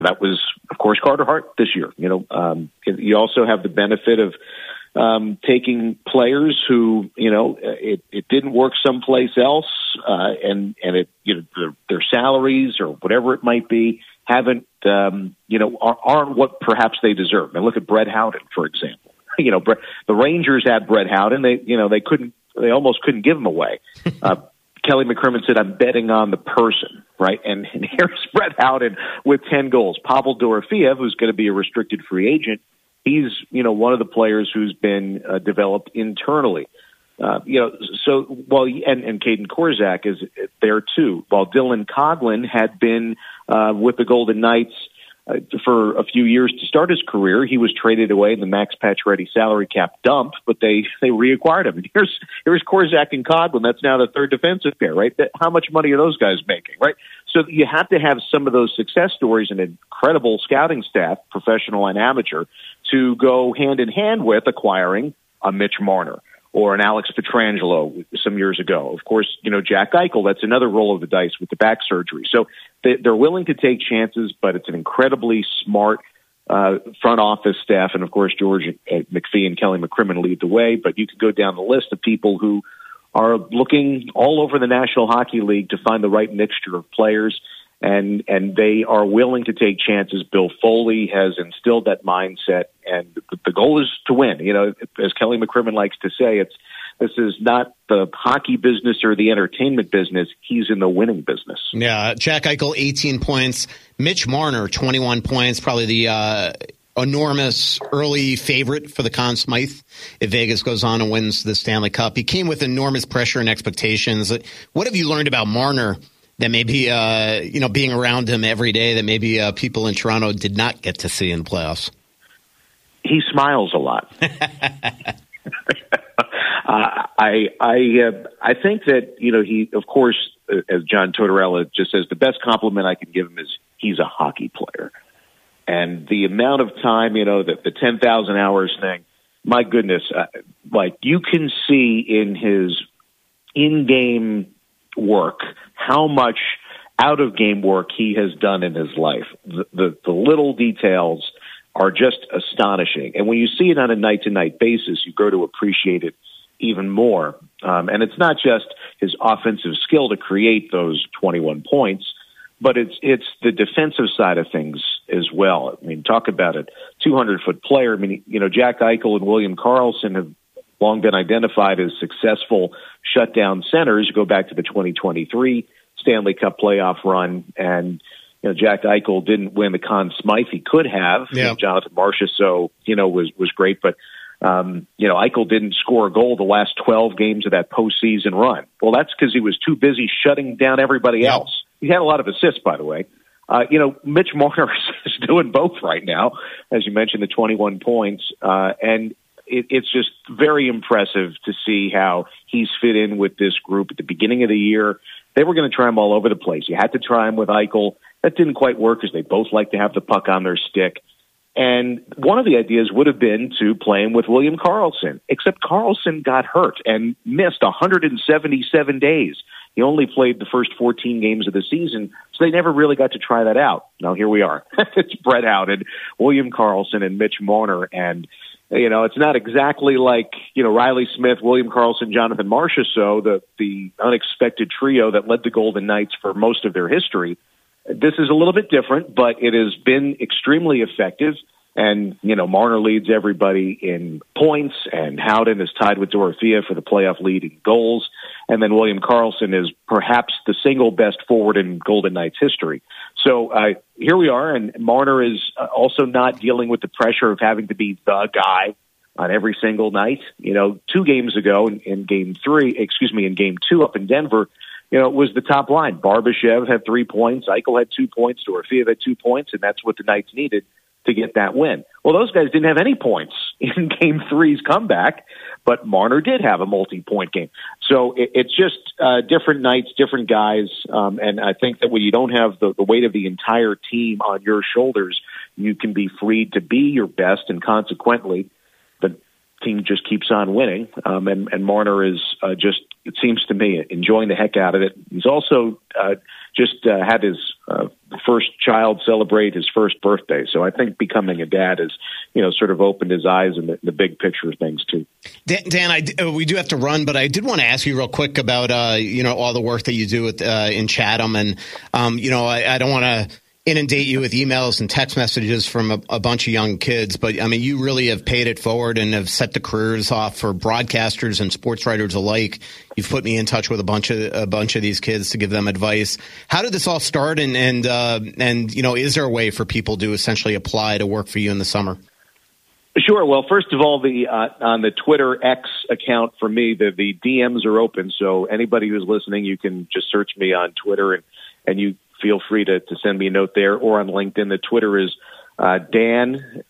That was, of course, Carter Hart this year. You also have the benefit of taking players who, it didn't work someplace else, and it, their salaries or whatever it might be aren't what perhaps they deserve. And look at Brett Howden, for example. The Rangers had Brett Howden. They almost couldn't give him away. Kelly McCrimmon said, "I'm betting on the person," right? And here's Brett Howden with 10 goals. Pavel Dorofeev, who's going to be a restricted free agent, he's, one of the players who's been developed internally. And Caden Korczak is there too. While Dylan Coghlan had been with the Golden Knights for a few years to start his career, he was traded away in the Max Pacioretty salary cap dump, but they reacquired him. And here's Korczak and Coghlan. That's now the third defensive pair, right? How much money are those guys making, right? So you have to have some of those success stories and an incredible scouting staff, professional and amateur, to go hand in hand with acquiring a Mitch Marner or an Alex Pietrangelo some years ago. Of course, Jack Eichel, that's another roll of the dice with the back surgery. So they're willing to take chances, but it's an incredibly smart front office staff. And of course, George McPhee and Kelly McCrimmon lead the way, but you could go down the list of people who are looking all over the National Hockey League to find the right mixture of players. And they are willing to take chances. Bill Foley has instilled that mindset, and the goal is to win. As Kelly McCrimmon likes to say, this is not the hockey business or the entertainment business. He's in the winning business. Yeah, Jack Eichel, 18 points. Mitch Marner, 21 points, probably the enormous early favorite for the Conn Smythe if Vegas goes on and wins the Stanley Cup. He came with enormous pressure and expectations. What have you learned about Marner that maybe, being around him every day, that maybe people in Toronto did not get to see in the playoffs? He smiles a lot. I think that, he, of course, as John Tortorella just says, the best compliment I can give him is he's a hockey player. And the amount of time, the 10,000 hours thing, my goodness, you can see in his in-game work how much out-of-game work he has done in his life. The little details are just astonishing. And when you see it on a night-to-night basis, you grow to appreciate it even more. And it's not just his offensive skill to create those 21 points, but it's the defensive side of things as well. I mean, talk about a 200-foot player. I mean, Jack Eichel and William Karlsson have long been identified as successful shutdown centers. You go back to the 2023 Stanley Cup playoff run, and Jack Eichel didn't win the Conn Smythe. He could have. Yeah. Jonathan Marchessault, was great, but Eichel didn't score a goal the last 12 games of that postseason run. Well, that's because he was too busy shutting down everybody else. He had a lot of assists, by the way. Mitch Marner is doing both right now, as you mentioned, the 21 points, and it's just very impressive to see how he's fit in with this group. At the beginning of the year, they were going to try him all over the place. You had to try him with Eichel. That didn't quite work because they both like to have the puck on their stick. And one of the ideas would have been to play him with William Karlsson, except Karlsson got hurt and missed 177 days. He only played the first 14 games of the season, so they never really got to try that out. Now here we are. It's Brett Howden, William Karlsson, and Mitch Marner. And, it's not exactly like, Riley Smith, William Karlsson, Jonathan Marchessault, the unexpected trio that led the Golden Knights for most of their history. This is a little bit different, but it has been extremely effective. And, Marner leads everybody in points, and Howden is tied with Dorofeev for the playoff lead in goals. And then William Karlsson is perhaps the single best forward in Golden Knights history. So here we are, and Marner is also not dealing with the pressure of having to be the guy on every single night. 2 games ago in game 2 up in Denver, it was the top line. Barbashev had 3 points, Eichel had 2 points, Dorofeev had 2 points, and that's what the Knights needed to get that win. Well, those guys didn't have any points in Game 3's comeback, but Marner did have a multi-point game. So it's just different nights, different guys, and I think that when you don't have the weight of the entire team on your shoulders, you can be free to be your best, and consequently, the team just keeps on winning, and Marner is just it seems to me, enjoying the heck out of it. He's also just had his first child celebrate his first birthday. So I think becoming a dad has, sort of opened his eyes in the big picture of things too. Dan, we do have to run, but I did want to ask you real quick about, all the work that you do in Chatham. And, I don't want to inundate you with emails and text messages from a bunch of young kids, but I mean, you really have paid it forward and have set the careers off for broadcasters and sports writers alike. You've put me in touch with a bunch of these kids to give them advice. How did this all start? And is there a way for people to essentially apply to work for you in the summer? Sure. Well, first of all, on the Twitter X account for me, the DMs are open. So anybody who's listening, you can just search me on Twitter and you feel free to send me a note there, or on LinkedIn. The Twitter is Dan_Duva,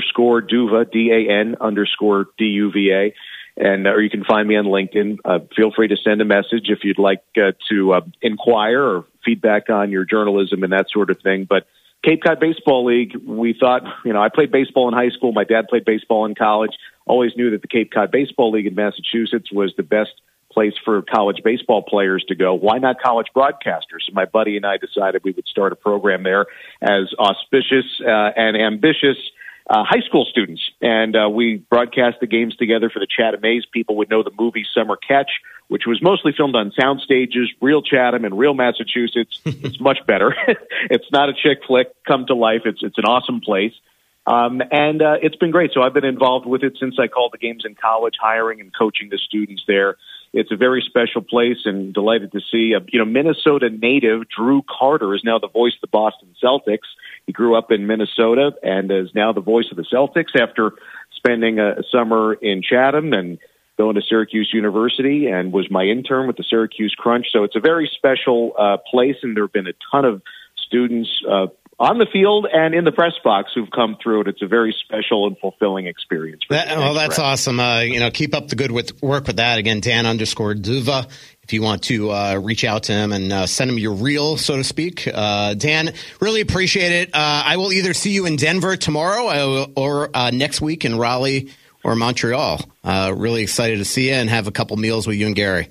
DAN_DUVA. Or you can find me on LinkedIn. Feel free to send a message if you'd like to inquire or feedback on your journalism and that sort of thing. But Cape Cod Baseball League, we thought, I played baseball in high school. My dad played baseball in college. Always knew that the Cape Cod Baseball League in Massachusetts was the best place for college baseball players to go. Why not college broadcasters? So my buddy and I decided we would start a program there as auspicious and ambitious high school students. And we broadcast the games together for the Chatham A's. People would know the movie Summer Catch, which was mostly filmed on sound stages, real Chatham and real Massachusetts. It's much better. It's not a chick flick come to life. It's an awesome place. And it's been great. So I've been involved with it since I called the games in college, hiring and coaching the students there. It's a very special place, and delighted to see, Minnesota native Drew Carter is now the voice of the Boston Celtics. He grew up in Minnesota and is now the voice of the Celtics after spending a summer in Chatham and going to Syracuse University, and was my intern with the Syracuse Crunch. So it's a very special place, and there have been a ton of students on the field and in the press box who've come through it. It's a very special and fulfilling experience. That's awesome. Keep up the good work with that. Again, Dan_Duva, if you want to reach out to him and send him your reel, so to speak. Dan, really appreciate it. I will either see you in Denver tomorrow or next week in Raleigh or Montreal. Really excited to see you and have a couple meals with you and Gary.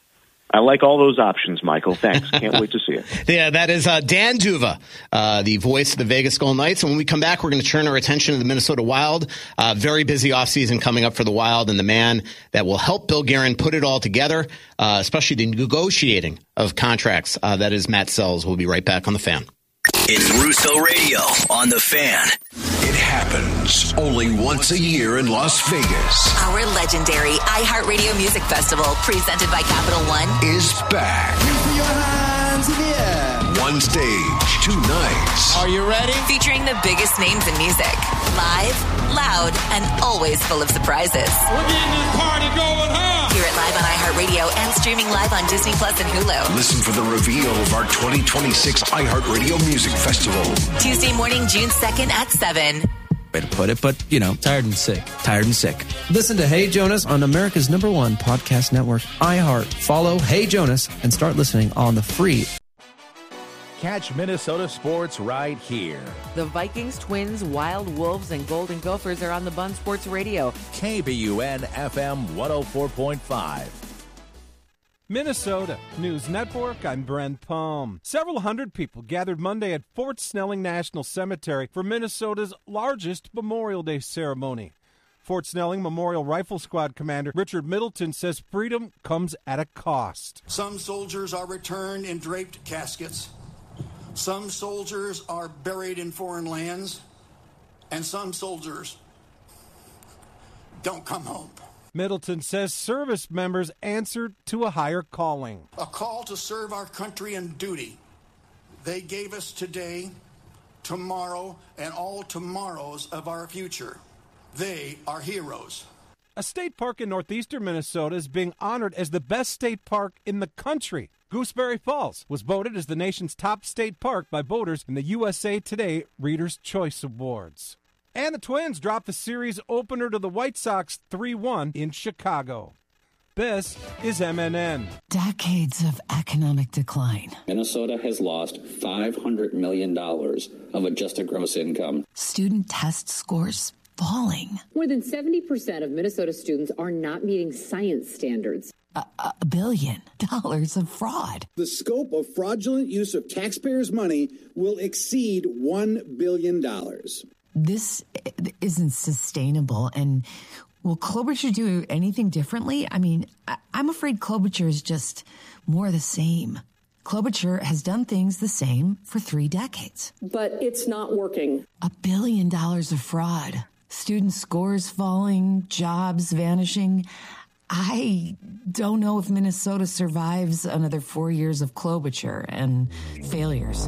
I like all those options, Michael. Thanks. Can't wait to see it. Yeah, that is Dan Duva, the voice of the Vegas Golden Knights. And when we come back, we're going to turn our attention to the Minnesota Wild. Very busy offseason coming up for the Wild, and the man that will help Bill Guerin put it all together, especially the negotiating of contracts. That is Matt Sells. We'll be right back on The Fan. It's Russo Radio on The Fan. It happens only once a year in Las Vegas. Our legendary iHeartRadio Music Festival, presented by Capital One, is back. Your hands in the air. One stage, 2 nights. Are you ready? featuring the biggest names in music. Live, loud, and always full of surprises. We're getting this party going, huh? Hear it live on iHeartRadio and streaming live on Disney Plus and Hulu. Listen for the reveal of our 2026 iHeartRadio Music Festival. Tuesday morning, June 2nd at 7. Way to put it, but, tired and sick. Tired and sick. Listen to Hey Jonas on America's #1 podcast network, iHeart. Follow Hey Jonas and start listening on the free. Catch Minnesota sports right here. The Vikings, Twins, Wild, Wolves, and Golden Gophers are on the Bun Sports Radio. KBUN FM 104.5. Minnesota News Network, I'm Brent Palm. Several hundred people gathered Monday at Fort Snelling National Cemetery for Minnesota's largest Memorial Day ceremony. Fort Snelling Memorial Rifle Squad Commander Richard Middleton says freedom comes at a cost. Some soldiers are returned in draped caskets. Some soldiers are buried in foreign lands. And some soldiers don't come home. Middleton says service members answered to a higher calling. A call to serve our country in duty. They gave us today, tomorrow, and all tomorrows of our future. They are heroes. A state park in northeastern Minnesota is being honored as the best state park in the country. Gooseberry Falls was voted as the nation's top state park by voters in the USA Today Reader's Choice Awards. And the Twins dropped the series opener to the White Sox 3-1 in Chicago. This is MNN. Decades of economic decline. Minnesota has lost $500 million of adjusted gross income. Student test scores falling. More than 70% of Minnesota students are not meeting science standards. $1 billion of fraud. The scope of fraudulent use of taxpayers' money will exceed $1 billion. This isn't sustainable. And will Klobuchar do anything differently? I mean, I'm afraid Klobuchar is just more the same. Klobuchar has done things the same for 3 decades. But it's not working. $1 billion of fraud, student scores falling, jobs vanishing. I don't know if Minnesota survives another 4 years of Klobuchar and failures.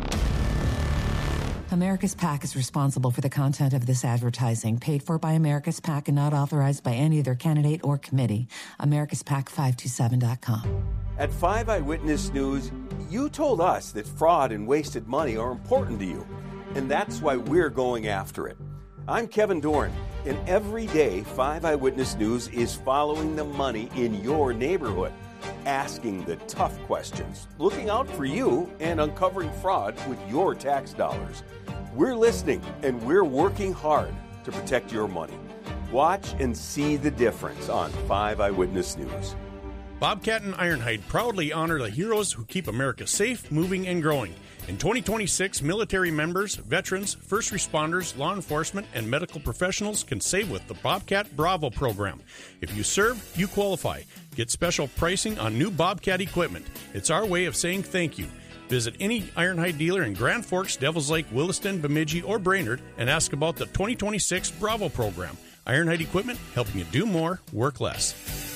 America's PAC is responsible for the content of this advertising, paid for by America's PAC and not authorized by any other candidate or committee. AmericasPAC527.com. At 5 Eyewitness News, you told us that fraud and wasted money are important to you, and that's why we're going after it. I'm Kevin Dorn, and every day 5 Eyewitness News is following the money in your neighborhood, asking the tough questions, looking out for you, and uncovering fraud with your tax dollars. We're listening, and we're working hard to protect your money. Watch and see the difference on 5 Eyewitness News. Bobcat and Ironhide proudly honor the heroes who keep America safe, moving, and growing. In 2026, military members, veterans, first responders, law enforcement, and medical professionals can save with the Bobcat Bravo program. If you serve, you qualify. Get special pricing on new Bobcat equipment. It's our way of saying thank you. Visit any Ironhide dealer in Grand Forks, Devils Lake, Williston, Bemidji, or Brainerd and ask about the 2026 Bravo program. Ironhide equipment, helping you do more, work less.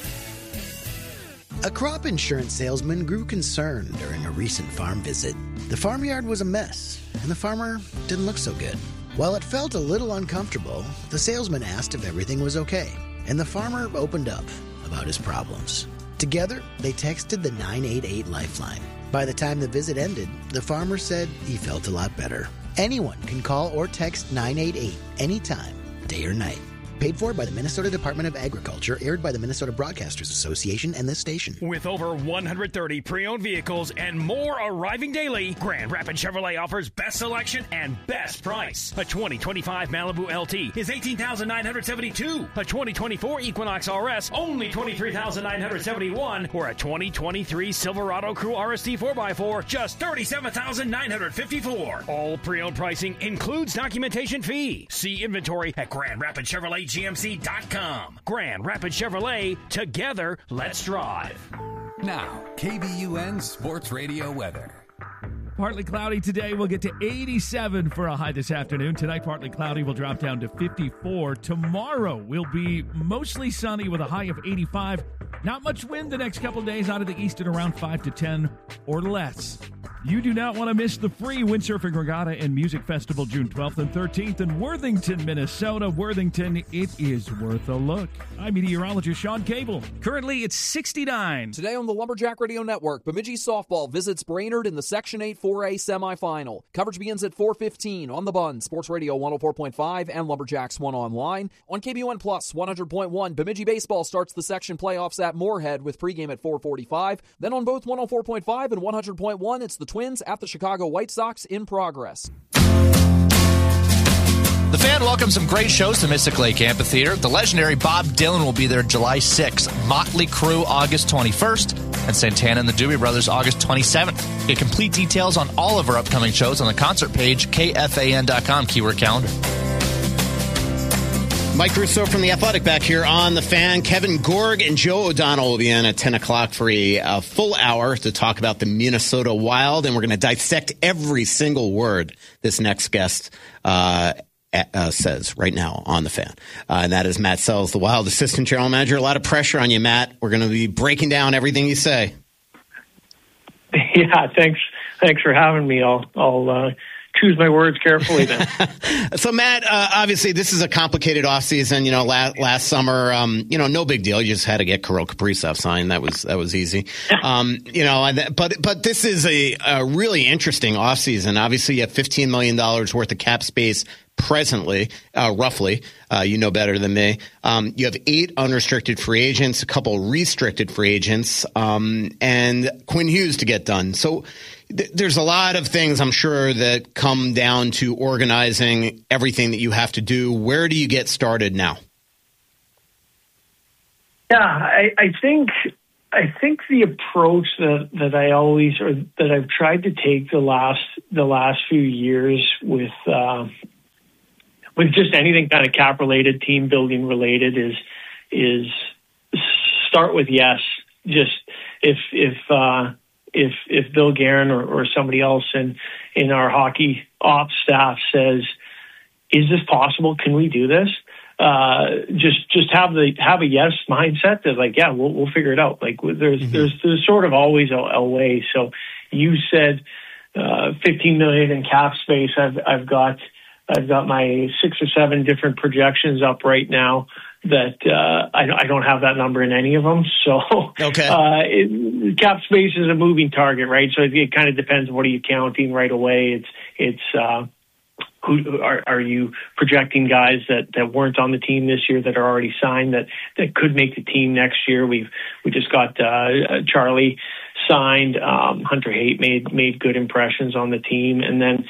A crop insurance salesman grew concerned during a recent farm visit. The farmyard was a mess, and the farmer didn't look so good. While it felt a little uncomfortable, the salesman asked if everything was okay, and the farmer opened up about his problems. Together, they texted the 988 Lifeline. By the time the visit ended, the farmer said he felt a lot better. Anyone can call or text 988 anytime, day or night. Paid for by the Minnesota Department of Agriculture, aired by the Minnesota Broadcasters Association and this station. With over 130 pre-owned vehicles and more arriving daily, Grand Rapids Chevrolet offers best selection and best price. A 2025 Malibu LT is $18,972. A 2024 Equinox RS, only $23,971. Or a 2023 Silverado Crew RST 4x4, just $37,954. All pre-owned pricing includes documentation fee. See inventory at Grand Rapids Chevrolet GMC.com. Grand Rapids Chevrolet, together, let's drive. Now, KBUN Sports Radio weather. Partly cloudy today. We'll get to 87 for a high this afternoon. Tonight, partly cloudy. We'll drop down to 54. Tomorrow will be mostly sunny with a high of 85. Not much wind the next couple of days out of the east at around 5 to 10 or less. You do not want to miss the free Windsurfing Regatta and Music Festival June 12th and 13th in Worthington, Minnesota. Worthington, it is worth a look. I'm meteorologist Sean Cable. Currently, it's 69. Today on the Lumberjack Radio Network, Bemidji softball visits Brainerd in the Section 8 4A semifinal. Coverage begins at 4:15 on the Bun, Sports Radio 104.5 and Lumberjacks 1 online. On KBUN Plus 100.1, Bemidji baseball starts the section playoffs at Moorhead with pregame at 4:45. Then on both 104.5 and 100.1, it's the Twins at the Chicago White Sox in progress. The Fan welcomes some great shows to Mystic Lake Amphitheater. The legendary Bob Dylan will be there July 6th, Motley Crue August 21st, and Santana and the Doobie Brothers August 27th. Get complete details on all of our upcoming shows on the concert page, kfan.com, keyword calendar. Mike Russo from The Athletic back here on The Fan. Kevin Gorg and Joe O'Donnell will be in at 10 o'clock for a full hour to talk about the Minnesota Wild, and we're going to dissect every single word this next guest says right now on The Fan. And that is Matt Sells, the Wild assistant general manager. A lot of pressure on you, Matt. We're going to be breaking down everything you say. Yeah, thanks for having me. I'll choose my words carefully then. So, Matt, obviously this is a complicated offseason. You know, last summer, no big deal. You just had to get Kirill Kaprizov signed. That was easy. But this is a really interesting offseason. Obviously, you have $15 million worth of cap space presently, roughly. You know better than me. You have 8 unrestricted free agents, a couple restricted free agents, and Quinn Hughes to get done. So there's a lot of things, I'm sure, that come down to organizing everything that you have to do. Where do you get started now? Yeah, I think I think the approach that I always, or that I've tried to take the last few years with just anything kind of cap related, team building related, is start with yes. Just if Bill Guerin or somebody else in our hockey ops staff says, is this possible? Can we do this? Just have a yes mindset that like, yeah, we'll figure it out. Like there's sort of always a way. So you said 15 million in cap space. I've got my 6 or 7 different projections up right now that I don't have that number in any of them. So okay. Cap space is a moving target, right? So it kind of depends. What are you counting right away? It's who are you projecting guys that weren't on the team this year that are already signed that could make the team next year? We just got Charlie signed. Hunter Haight made good impressions on the team, and then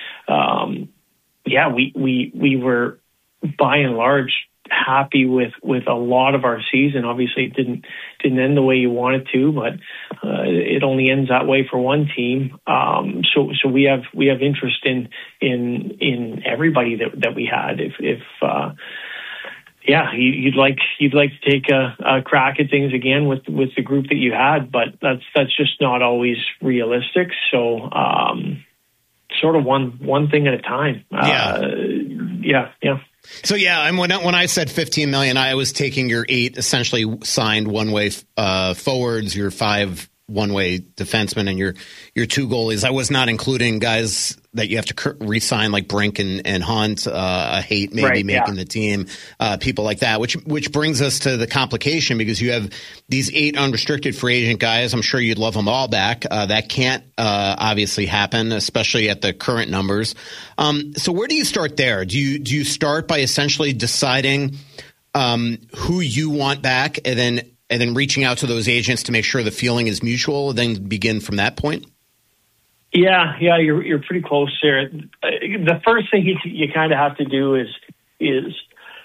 we were by and large happy with a lot of our season. Obviously, it didn't end the way you wanted to, but it only ends that way for one team. So we have interest in everybody that we had. If you'd like to take a crack at things again with the group that you had, but that's just not always realistic. So sort of one thing at a time. Yeah. So when I said 15 million, I was taking your 8 essentially signed one-way forwards, your 5 one-way defensemen, and your 2 goalies. I was not including guys that you have to re-sign like Brink and Hunt, Haight maybe making the team, people like that, which brings us to the complication because you have these 8 unrestricted free agent guys. I'm sure you'd love them all back. That can't obviously happen, especially at the current numbers. So where do you start there? Do you start by essentially deciding who you want back and then reaching out to those agents to make sure the feeling is mutual, then begin from that point? Yeah, you're pretty close there. The first thing you kind of have to do is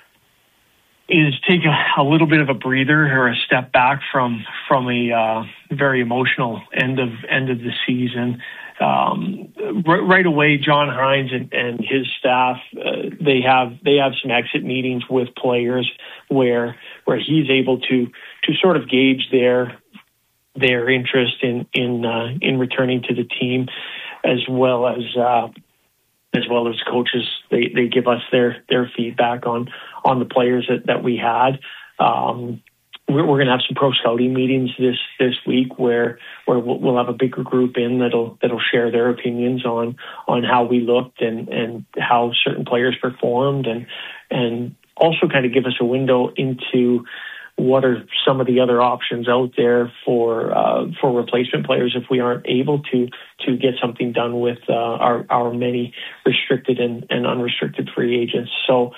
take a little bit of a breather or a step back from a very emotional end of the season. Right away, John Hines and his staff they have some exit meetings with players where he's able to sort of gauge their interest in returning to the team, as well as coaches. They give us their feedback on the players that we had. We're going to have some pro scouting meetings this week where we'll have a bigger group in that'll share their opinions on how we looked and how certain players performed, and also kind of give us a window into what are some of the other options out there for replacement players if we aren't able to get something done with our many restricted and unrestricted free agents. So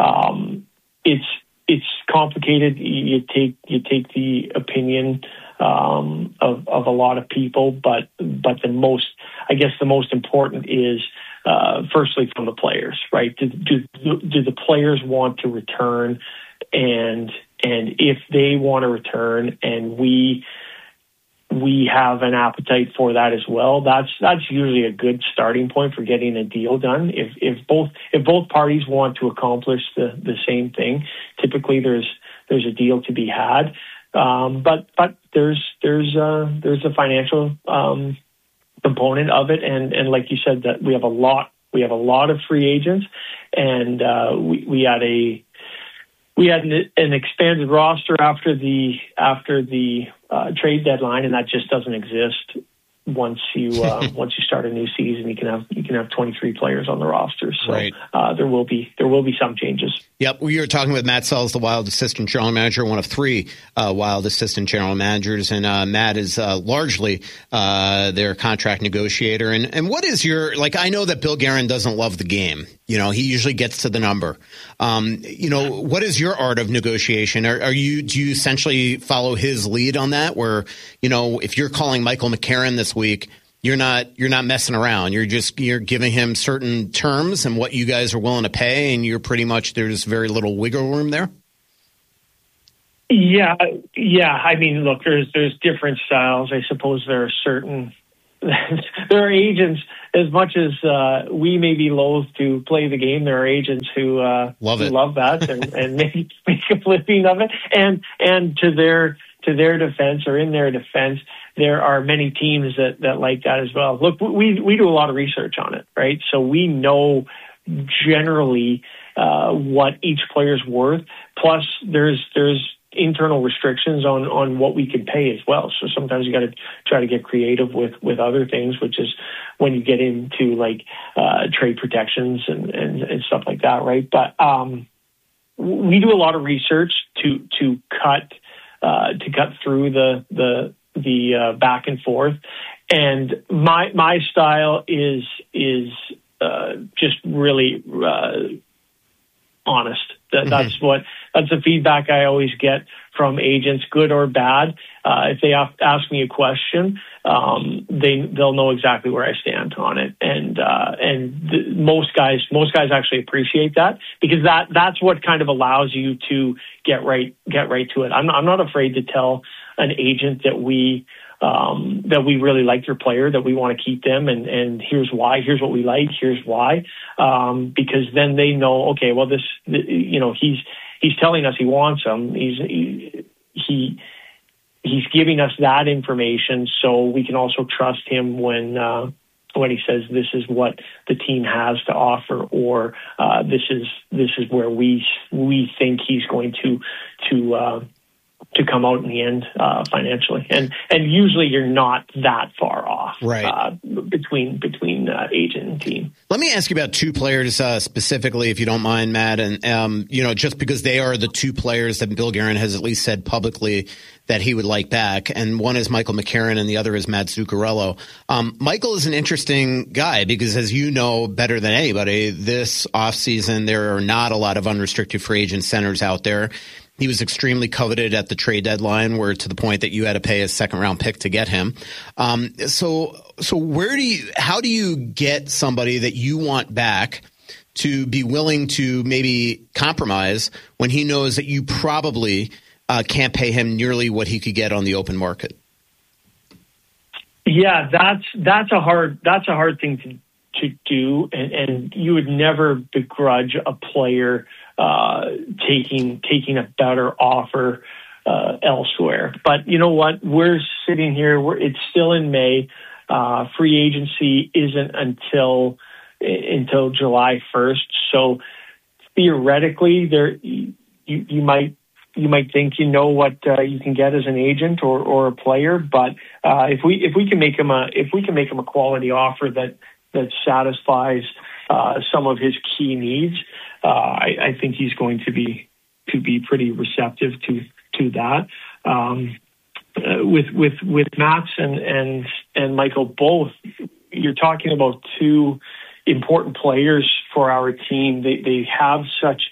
it's complicated. You take the opinion of a lot of people, but the most important is firstly from the players, right? Do the players want to return? And if they want to return and we have an appetite for that as well, that's usually a good starting point for getting a deal done. If both parties want to accomplish the same thing, typically there's a deal to be had. But there's a financial component of it, and like you said, that we have a lot of free agents, and we had an expanded roster after the trade deadline, and that just doesn't exist once you start a new season. You can have 23 players on the roster, so right. There will be some changes. Yep, we were talking with Matt Sells, the Wild assistant general manager, one of 3 Wild assistant general managers, and Matt is largely their contract negotiator. And what is your, like? I know that Bill Guerin doesn't love the game. You know, he usually gets to the number. What is your art of negotiation? Do you essentially follow his lead on that? Where, if you're calling Michael McCarron this week, you're not messing around. You're giving him certain terms and what you guys are willing to pay, and you're pretty much, there's very little wiggle room there. Yeah. I mean, look, there's different styles. I suppose there are certain there are agents. As much as we may be loath to play the game, there are agents who love that and make a living of it. And to their defense, or in their defense, there are many teams that like that as well. Look, we do a lot of research on it, right? So we know generally what each player's worth. Plus, there's internal restrictions on what we can pay as well. So sometimes you got to try to get creative with other things, which is when you get into like trade protections and stuff like that, right? But we do a lot of research to cut through the back and forth. And my style is just really honest. That's the feedback I always get from agents, good or bad. If they ask me a question, they'll know exactly where I stand on it. And most guys actually appreciate that, because that's what kind of allows you to get right to it. I'm not afraid to tell an agent that we really like their player, that we want to keep them, and here's why, here's what we like, here's why, because then they know, okay, well, he's telling us he wants them. He's giving us that information, so we can also trust him when he says this is what the team has to offer, or this is where we think he's going to come out in the end financially, and usually you're not that far off, right? Between agent and team. Let me ask you about two players specifically, if you don't mind, Matt. And just because they are the two players that Bill Guerin has at least said publicly that he would like back, and one is Michael McCarron and the other is Matt Zuccarello. Michael is an interesting guy because, as you know better than anybody, this offseason there are not a lot of unrestricted free agent centers out there. He was extremely coveted at the trade deadline, where to the point that you had to pay a second-round pick to get him. So how do you get somebody that you want back to be willing to maybe compromise when he knows that you probably can't pay him nearly what he could get on the open market? Yeah, that's a hard thing to do, and you would never begrudge a player taking a better offer elsewhere. But you know what? We're sitting here. It's still in May. Free agency isn't until July 1st. So theoretically, you might think you know what you can get as an agent or a player. But if we can make him a quality offer that satisfies some of his key needs, I think he's going to be pretty receptive to that. With Mats and Michael both, you're talking about two important players for our team. They have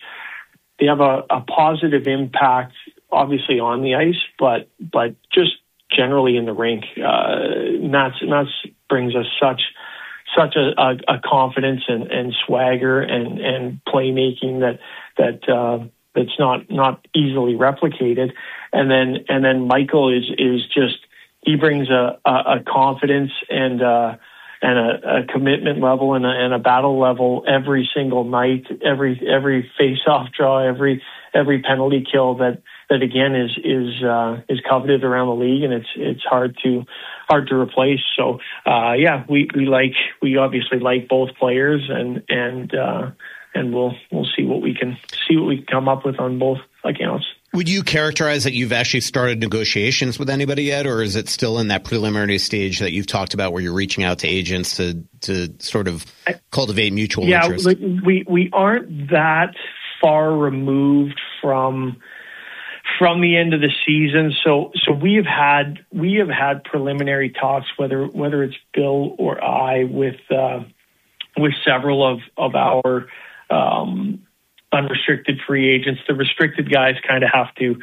a positive impact, obviously on the ice, but just generally in the rink. Mats brings us such a confidence and swagger and playmaking that's not easily replicated. And then Michael is just, he brings a confidence and a commitment level and a battle level every single night, every face-off draw, every penalty kill that again is coveted around the league, and it's hard to replace. So we obviously like both players, and we'll see what we can come up with on both accounts. Would you characterize that you've actually started negotiations with anybody yet, or is it still in that preliminary stage that you've talked about where you're reaching out to agents to sort of cultivate mutual interest? Yeah, we aren't that far removed from the end of the season. So we have had preliminary talks, whether it's Bill or I, with several of our unrestricted free agents. The restricted guys kind of have to,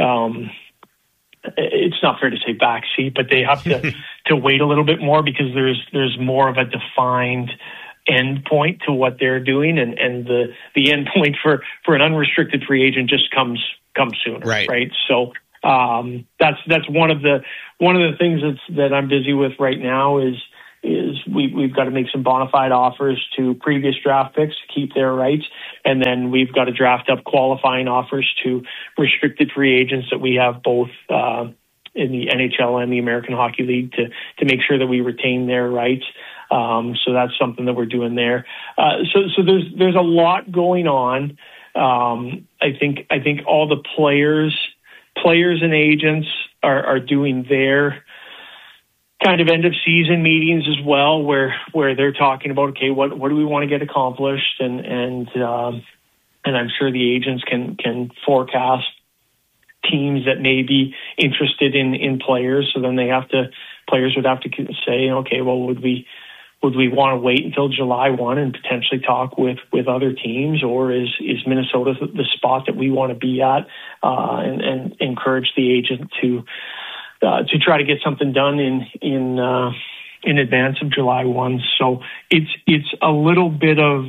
it's not fair to say backseat, but they have to wait a little bit more because there's more of a defined end point to what they're doing, and the end point for an unrestricted free agent just comes sooner, right? So that's one of the things that I'm busy with right now is we've got to make some bona fide offers to previous draft picks to keep their rights, and then we've got to draft up qualifying offers to restricted free agents that we have both in the NHL and the American Hockey League to make sure that we retain their rights. So that's something that we're doing there. So there's a lot going on. I think all the players and agents are doing their kind of end of season meetings as well, where they're talking about, okay, what do we want to get accomplished, and I'm sure the agents can forecast teams that may be interested in players. So then players would have to say, okay, well, would we want to wait until July 1 and potentially talk with other teams, or is Minnesota the spot that we want to be at, and encourage the agent to try to get something done in advance of July 1. So it's a little bit of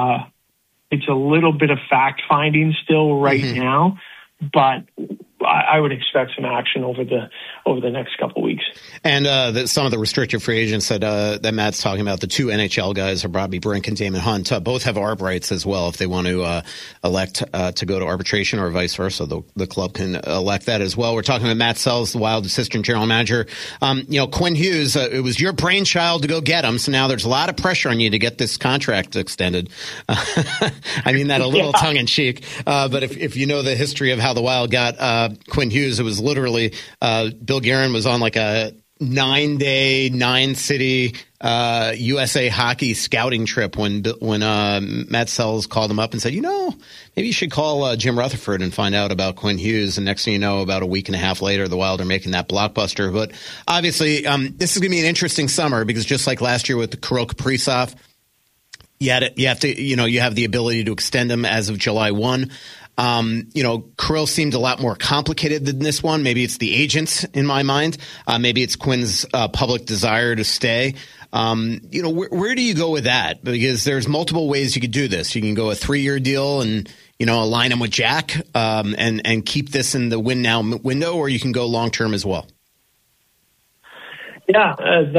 fact finding still right now, but I would expect some action over the next couple of weeks. And some of the restricted free agents that Matt's talking about, the two NHL guys are Bobby Brink and Damon Hunt. Both have ARB rights as well if they want to elect to go to arbitration, or vice versa. The club can elect that as well. We're talking about Matt Sells, the Wild assistant general manager. Quinn Hughes, it was your brainchild to go get him, so now there's a lot of pressure on you to get this contract extended. I mean that a little tongue in cheek, but if you know the history of how the Wild got Quinn Hughes, it was literally Bill Guerin was on like a 9-day, 9-city USA hockey scouting trip when Matt Sells called him up and said, maybe you should call Jim Rutherford and find out about Quinn Hughes. And next thing you know, about a week and a half later, the Wild are making that blockbuster. But obviously, this is going to be an interesting summer because just like last year with the Kirill Kaprizov, you have the ability to extend him as of July 1. Kirill seemed a lot more complicated than this one. Maybe it's the agents in my mind. Maybe it's Quinn's public desire to stay. Where do you go with that? Because there's multiple ways you could do this. You can go a 3-year deal and, align him with Jack, and keep this in the win now window, or you can go long term as well. Yeah,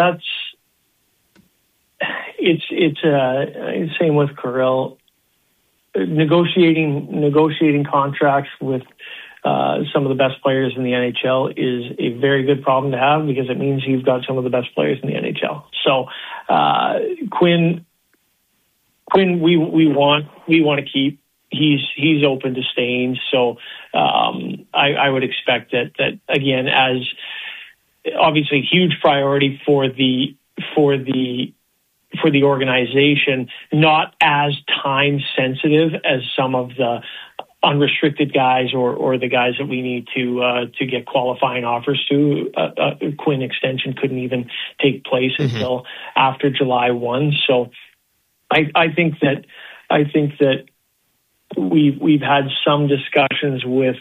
it's same with Kirill. Negotiating contracts with some of the best players in the NHL is a very good problem to have because it means you've got some of the best players in the NHL. So Quinn, we want to keep. He's open to staying. So I would expect that again, as obviously a huge priority for the organization, not as time sensitive as some of the unrestricted guys or the guys that we need to get qualifying offers to. Quinn extension couldn't even take place until after July 1. So I think that we've had some discussions with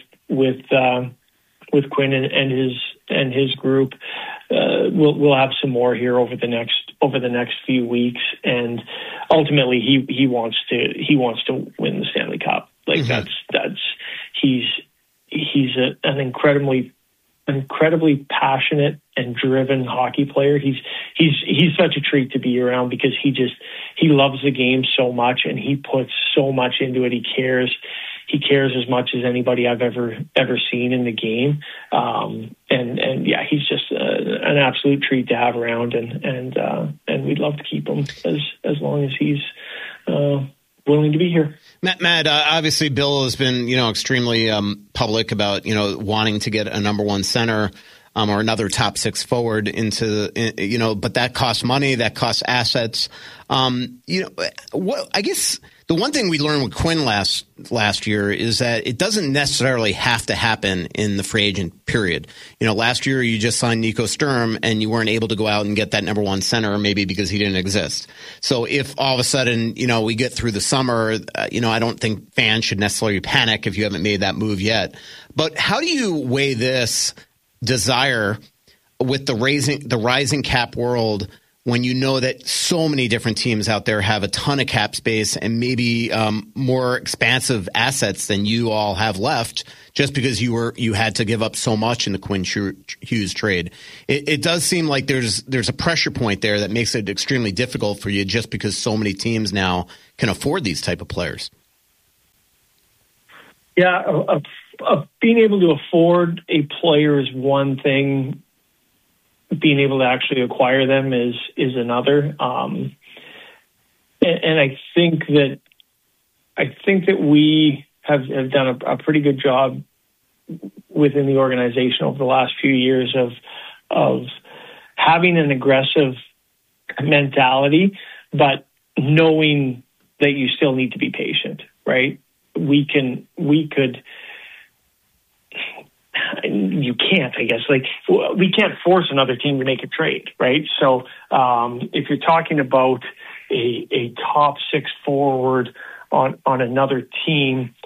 Quinn and his group. We'll have some more here over the next few weeks, and ultimately he wants to win the Stanley Cup. Like he's an incredibly passionate and driven hockey player. He's such a treat to be around because he loves the game so much and he puts so much into it. He cares as much as anybody I've ever seen in the game. And yeah, he's just an absolute treat to have around, and we'd love to keep him as long as he's willing to be here. Matt, obviously Bill has been, extremely public about, wanting to get a number one center or another top six forward but that costs money, that costs assets. I guess the one thing we learned with Quinn last year is that it doesn't necessarily have to happen in the free agent period. Last year you just signed Nico Sturm and you weren't able to go out and get that number one center, maybe because he didn't exist. So if all of a sudden, we get through the summer, I don't think fans should necessarily panic if you haven't made that move yet. But how do you weigh this desire with the rising cap world when you know that so many different teams out there have a ton of cap space and maybe more expansive assets than you all have left, just because you had to give up so much in the Quinn Hughes trade. It does seem like there's a pressure point there that makes it extremely difficult for you, just because so many teams now can afford these type of players. Yeah, being able to afford a player is one thing. Being able to actually acquire them is another. And I think that we have done a pretty good job within the organization over the last few years of having an aggressive mentality, but knowing that you still need to be patient, right? You can't, I guess, we can't force another team to make a trade, right? So if you're talking about a top 6 forward on another team,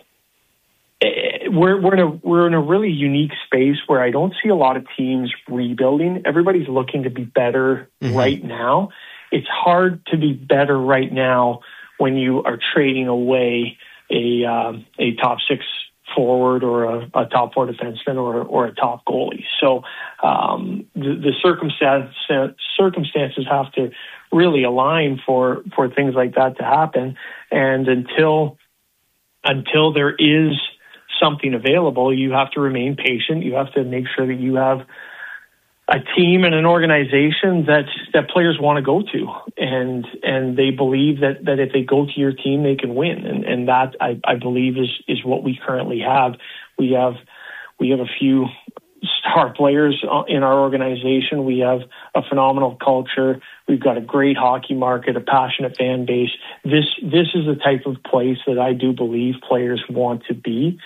we're in a really unique space where I don't see a lot of teams rebuilding. Everybody's looking to be better right now. It's hard to be better right now when you are trading away a top 6 forward or a top 4 defenseman or a top goalie. So the circumstances have to really align for things like that to happen. And until there is something available, you have to remain patient. You have to make sure that you have a team and an organization that players want to go to, and they believe that if they go to your team, they can win. And that I believe is what we currently have. We have a few star players in our organization. We have a phenomenal culture. We've got a great hockey market, a passionate fan base. This is the type of place that I do believe players want to be.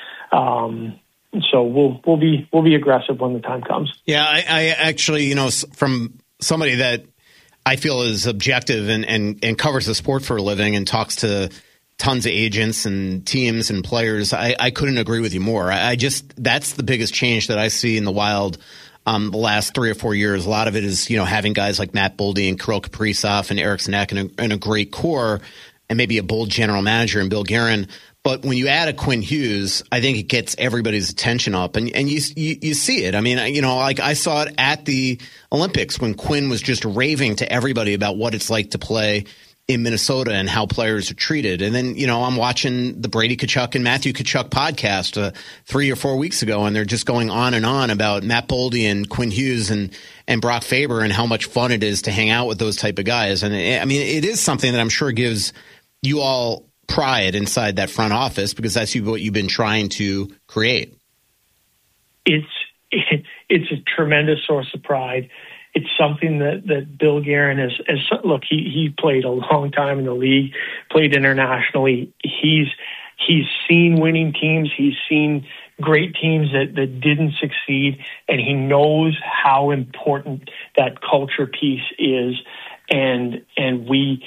So we'll be aggressive when the time comes. Yeah, I actually, from somebody that I feel is objective and covers the sport for a living and talks to tons of agents and teams and players, I couldn't agree with you more. That's the biggest change that I see in the Wild the last 3 or 4 years. A lot of it is, having guys like Matt Boldy and Kirill Kaprizov and Eric Sinek and a great core, and maybe a bold general manager in Bill Guerin. But when you add a Quinn Hughes, I think it gets everybody's attention up, and you see it. I mean, I saw it at the Olympics when Quinn was just raving to everybody about what it's like to play in Minnesota and how players are treated. And then, I'm watching the Brady Tkachuk and Matthew Tkachuk podcast 3 or 4 weeks ago, and they're just going on and on about Matt Boldy and Quinn Hughes and Brock Faber and how much fun it is to hang out with those type of guys. And it is something that I'm sure gives you all pride inside that front office, because that's what you've been trying to create. It's a tremendous source of pride. It's something that Bill Guerin has look, he played a long time in the league, played internationally. He's seen winning teams. He's seen great teams that didn't succeed, and he knows how important that culture piece is. And we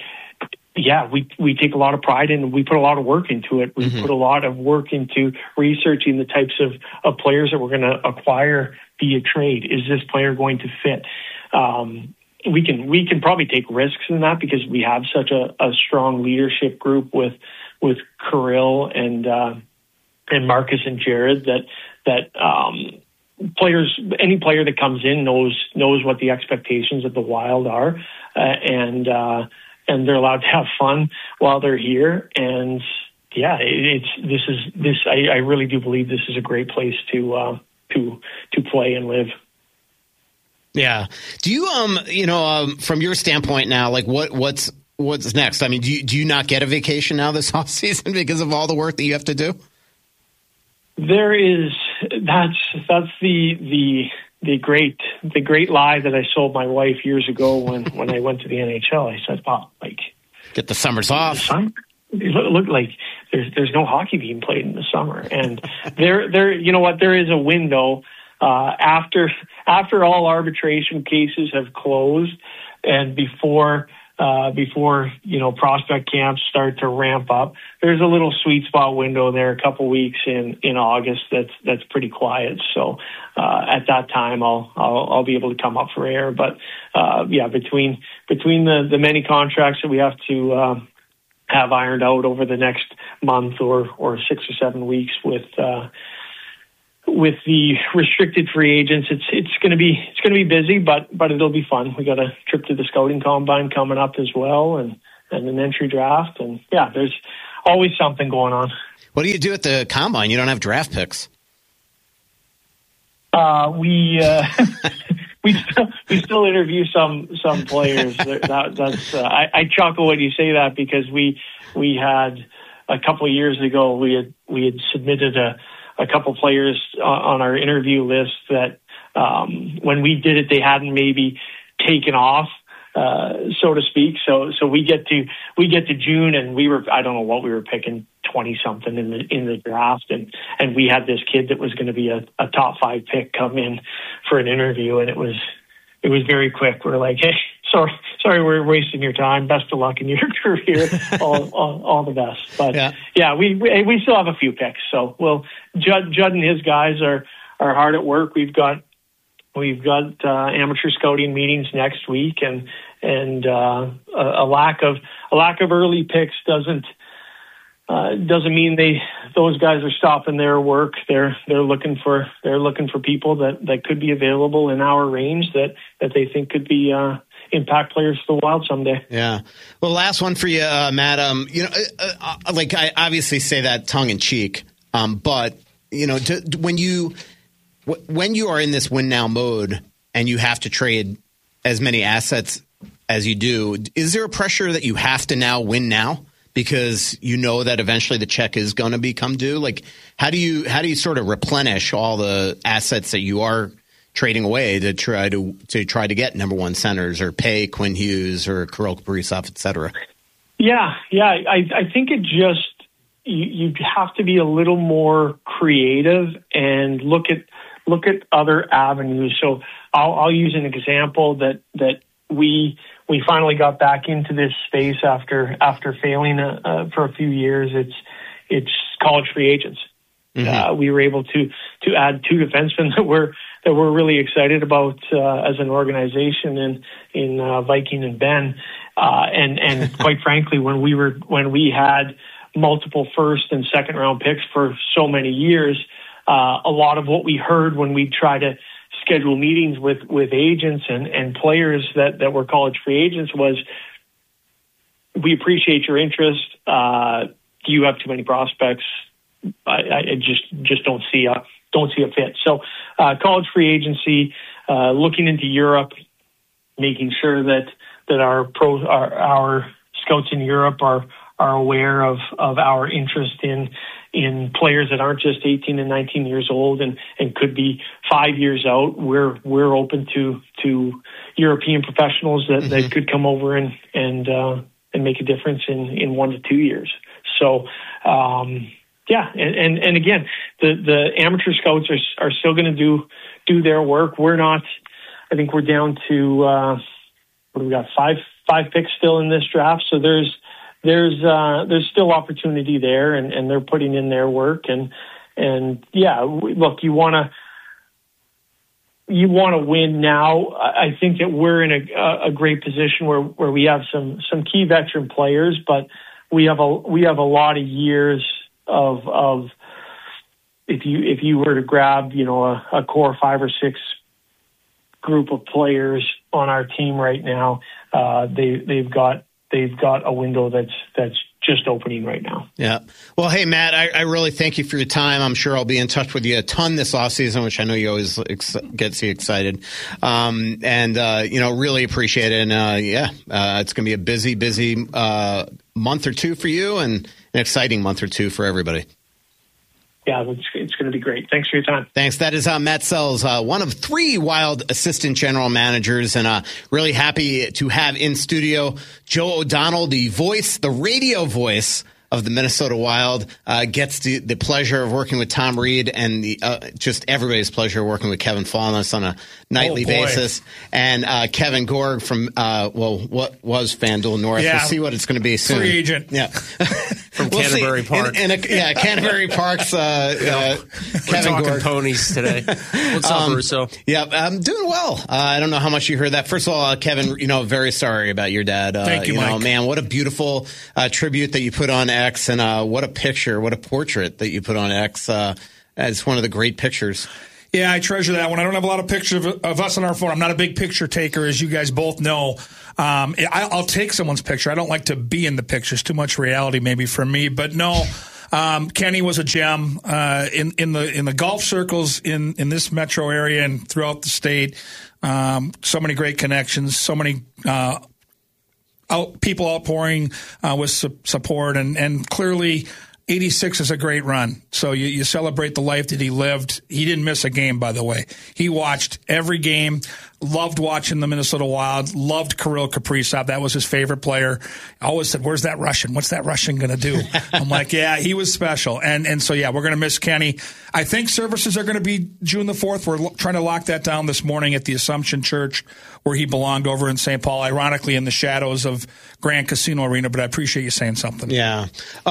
take a lot of pride in it. We put a lot of work into it. We put a lot of work into researching the types of players that we're going to acquire via trade. Is this player going to fit? We can probably take risks in that because we have such a strong leadership group with Kirill and Marcus and Jared that players, any player that comes in knows what the expectations of the Wild are, and they're allowed to have fun while they're here. And yeah, I really do believe this is a great place to play and live. Yeah. Do you, from your standpoint now, like what's next? I mean, do you not get a vacation now this off season because of all the work that you have to do? There is, that's the great lie that I sold my wife years ago when I went to the NHL. I said, "Wow, get the summers off." It looked like there's no hockey being played in the summer, and there you know what? There is a window after all arbitration cases have closed, and before before, prospect camps start to ramp up. There's a little sweet spot window there, a couple weeks in August that's pretty quiet. So at that time, I'll be able to come up for air. But between the many contracts that we have to have ironed out over the next month or 6 or 7 weeks with the restricted free agents, it's going to be busy, but it'll be fun. We got a trip to the scouting combine coming up as well, and an entry draft, and there's always something going on. What do you do at the combine? You don't have draft picks. We still interview some players. I chuckle when you say that, because we had a couple of years ago we had submitted a couple players on our interview list that when we did it, they hadn't maybe taken off, so to speak. So we get to June, and I don't know what we were picking, 20 something in the draft, and we had this kid that was going to be a top 5 pick come in for an interview, and it was very quick. We're like, hey, sorry, we're wasting your time. Best of luck in your career. all the best. But we still have a few picks. So Judd and his guys are hard at work. We've got amateur scouting meetings next week, and a lack of early picks doesn't mean those guys are stopping their work. They're looking for people that could be available in our range that they think could be impact players for the Wild someday. Yeah. Well, last one for you, Matt. I obviously say that tongue in cheek, but when you are in this win now mode and you have to trade as many assets as you do, is there a pressure that you have to now win now? Because you know that eventually the check is going to become due. Like, how do you sort of replenish all the assets that you are trading away to try to get number one centers or pay Quinn Hughes or Kirill Kaprizov, et cetera? Yeah. I think it just you have to be a little more creative and look at other avenues. So I'll use an example that we finally got back into this space after failing for a few years. It's college free agents. Mm-hmm. We were able to add 2 defensemen that we're really excited about as an organization in Viking and Ben. And quite frankly, when we had multiple first and second round picks for so many years, a lot of what we heard when we try to schedule meetings with agents and players that were college free agents was, we appreciate your interest. Do you have too many prospects? I just don't see a fit. So college free agency, looking into Europe, making sure that our scouts in Europe are aware of our interest in players that aren't just 18 and 19 years old and could be 5 years out. We're open to European professionals that could come over and make a difference in 1 to 2 years. So, and again, the amateur scouts are still going to do their work. We're not. I think we're down to what do we got? Five picks still in this draft. So there's still opportunity there, and they're putting in their work. Look, you want to win now. I think that we're in a great position where we have some key veteran players, but we have a lot of years of if you were to grab a core 5 or 6 group of players on our team right now, they've got a window that's just opening right now. Yeah. Well, hey, Matt, I really thank you for your time. I'm sure I'll be in touch with you a ton this offseason, which I know you always gets you excited. Really appreciate it. And it's going to be a busy month or two for you and an exciting month or two for everybody. Yeah, it's going to be great. Thanks for your time. Thanks. That is Matt Sells, one of 3 Wild assistant general managers, and really happy to have in studio Joe O'Donnell, the radio voice of the Minnesota Wild, gets the pleasure of working with Tom Reed and just everybody's pleasure of working with Kevin Fallness on a nightly basis. And Kevin Gorg from, what was FanDuel North. Yeah. We'll see what it's going to be soon. Free agent. Yeah. From Canterbury Park. Canterbury Park's We're Kevin talking Gorg. ponies today. What's up, Russo? Yeah, I'm doing well. I don't know how much you heard that. First of all, Kevin, very sorry about your dad. Thank you, Mike. Man, what a beautiful tribute that you put on X, and what a picture, what a portrait that you put on X. It's one of the great pictures. Yeah, I treasure that one. I don't have a lot of pictures of us on our phone. I'm not a big picture taker, as you guys both know. I'll take someone's picture. I don't like to be in the pictures. Too much reality maybe for me. But no, Kenny was a gem in the golf circles in this metro area and throughout the state. So many great connections, so many people outpouring with support, and clearly 86 is a great run. So you celebrate the life that he lived. He didn't miss a game, by the way. He watched every game, loved watching the Minnesota Wild, loved Kirill Kaprizov. That was his favorite player. Always said, where's that Russian? What's that Russian going to do? I'm like, yeah, he was special. And so, yeah, we're going to miss Kenny. I think services are going to be June the 4th. We're trying to lock that down this morning at the Assumption Church, where he belonged over in St. Paul, ironically in the shadows of Grand Casino Arena. But I appreciate you saying something. Yeah.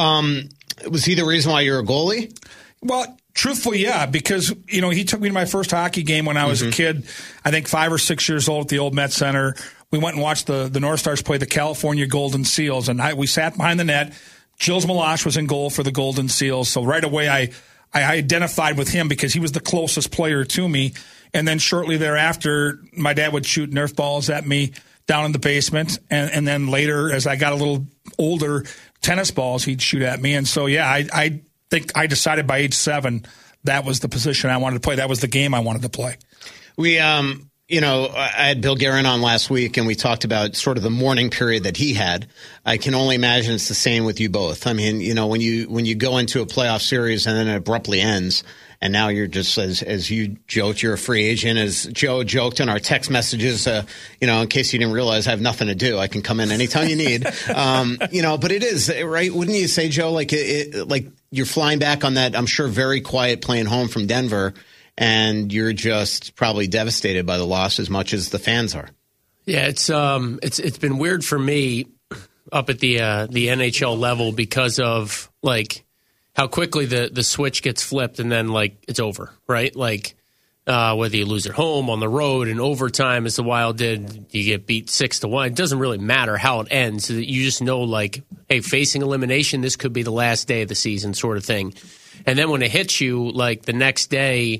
Was he the reason why you're a goalie? Well, truthfully, yeah, because, he took me to my first hockey game when I was a kid, I think 5 or 6 years old at the old Met Center. We went and watched the North Stars play the California Golden Seals, and we sat behind the net. Gilles Meloche was in goal for the Golden Seals, so right away I identified with him because he was the closest player to me. And then shortly thereafter, my dad would shoot Nerf balls at me down in the basement, and then later, as I got a little older, tennis balls he'd shoot at me. And so, yeah, I think I decided by age 7 that was the position I wanted to play. That was the game I wanted to play. We, I had Bill Guerin on last week, and we talked about sort of the mourning period that he had. I can only imagine it's the same with you both. I mean, when you go into a playoff series and then it abruptly ends, and now you're just, as you joked, you're a free agent. As Joe joked in our text messages, in case you didn't realize, I have nothing to do. I can come in anytime you need. But it is, right? Wouldn't you say, Joe, like you're flying back on that, I'm sure, very quiet plane home from Denver, and you're just probably devastated by the loss as much as the fans are. Yeah, it's been weird for me up at the NHL level because of how quickly the switch gets flipped and then it's over, right? Whether you lose at home, on the road, in overtime, as the Wild did, you get beat 6-1. It doesn't really matter how it ends. You just know, hey, facing elimination, this could be the last day of the season, sort of thing. And then when it hits you, the next day,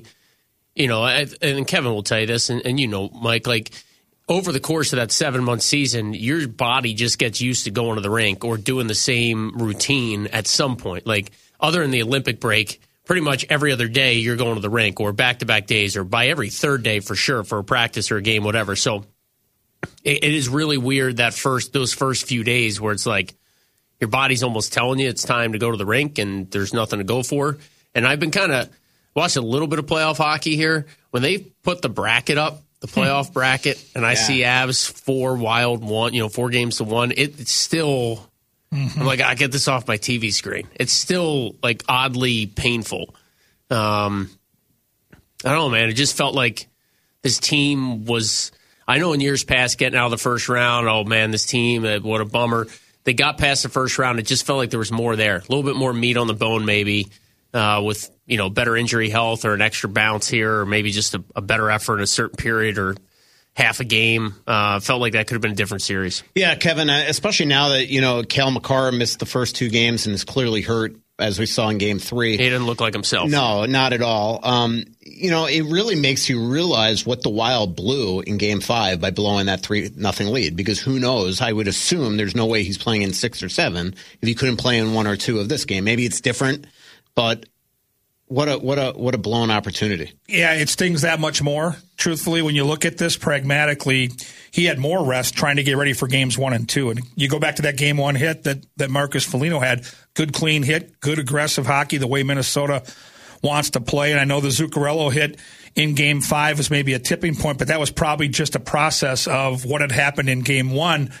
and Kevin will tell you this, and Mike, over the course of that 7-month season, your body just gets used to going to the rink or doing the same routine at some point. Other than the Olympic break, pretty much every other day you're going to the rink, or back-to-back days, or by every third day for sure, for a practice or a game, whatever. So it is really weird those first few days where it's your body's almost telling you it's time to go to the rink and there's nothing to go for. And I've been kind of watching a little bit of playoff hockey here. When they put the bracket up, the playoff bracket, and I see Avs 4, Wild 1, 4 games to 1, it's still... I'm I get this off my TV screen. It's still oddly painful. I don't know, man. It just felt like this team was. I know in years past, getting out of the first round. Oh man, this team, what a bummer. They got past the first round. It just felt like there was more there, a little bit more meat on the bone, maybe with better injury health or an extra bounce here, or maybe just a better effort in a certain period or half a game. Felt like that could have been a different series. Yeah, Kevin, especially now that, Cale Makar missed the first 2 games and is clearly hurt, as we saw in Game 3. He didn't look like himself. No, not at all. It really makes you realize what the Wild blew in Game 5 by blowing that 3-0 lead, because who knows? I would assume there's no way he's playing in 6 or 7 if he couldn't play in 1 or 2 of this game. Maybe it's different, but what a blown opportunity. Yeah, it stings that much more. Truthfully, when you look at this pragmatically, he had more rest trying to get ready for games 1 and 2. And you go back to that Game 1 hit that Marcus Foligno had. Good, clean hit, good aggressive hockey, the way Minnesota wants to play. And I know the Zuccarello hit in Game 5 was maybe a tipping point, but that was probably just a process of what had happened in Game 1.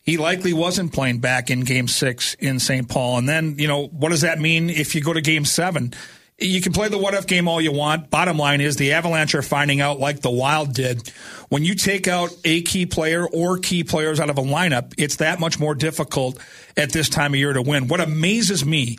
he likely wasn't playing back in Game 6 in St. Paul. And then, what does that mean if you go to Game 7? You can play the what-if game all you want. Bottom line is the Avalanche are finding out, like the Wild did, when you take out a key player or key players out of a lineup, it's that much more difficult at this time of year to win. What amazes me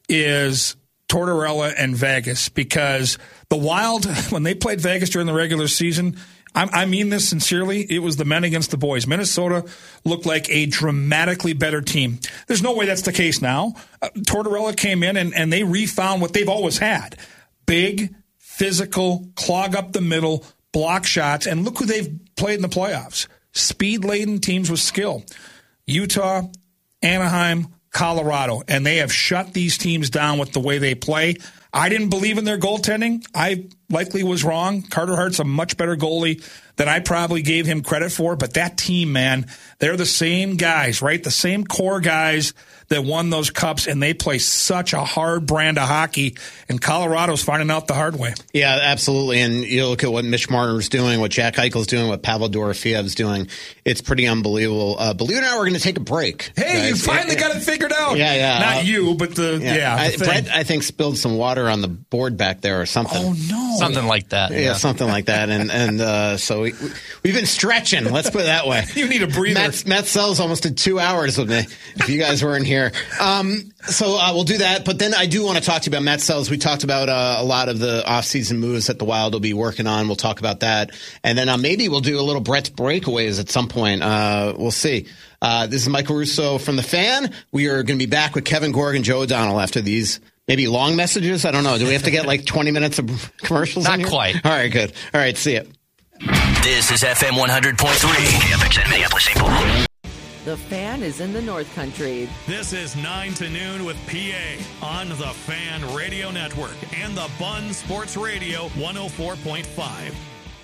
is Tortorella and Vegas, because the Wild, when they played Vegas during the regular season, I mean this sincerely, it was the men against the boys. Minnesota looked like a dramatically better team. There's no way that's the case now. Tortorella came in and they refound what they've always had. Big, physical, clog up the middle, block shots, and look who they've played in the playoffs. Speed-laden teams with skill. Utah, Anaheim, Colorado, and they have shut these teams down with the way they play. I didn't believe in their goaltending. I likely was wrong. Carter Hart's a much better goalie than I probably gave him credit for, but that team, man, they're the same guys, right? The same core guys that won those cups, and they play such a hard brand of hockey, and Colorado's finding out the hard way. Yeah, absolutely. And you look at what Mitch Marner's doing, what Jack Eichel's doing, what Pavel Dorofiev's doing. It's pretty unbelievable. Believe it or not, we're going to take a break. Hey, guys. You finally got it figured out. Yeah. Not you, but the Brett, I think, spilled some water on the board back there or something. Oh, no. Something like that. Yeah, something like that. And so we've been stretching. Let's put it that way. You need a breather. Matt Sells almost did 2 hours with me if you guys weren't here. So we'll do that. But then I do want to talk to you about Matt Sells. We talked about a lot of the offseason moves that the Wild will be working on. We'll talk about that. And then maybe we'll do a little Brett's breakaways at some point. We'll see. This is Michael Russo from The Fan. We are going to be back with Kevin Gorg and Joe O'Donnell after these maybe long messages. I don't know. Do we have to get like 20 minutes of commercials? Not quite. All right, good. All right, see ya. This is FM 100.3, KFXN Minneapolis, St. Paul. The Fan is in the North Country. This is 9 to noon with PA on the Fan Radio Network and the Bun Sports Radio 104.5.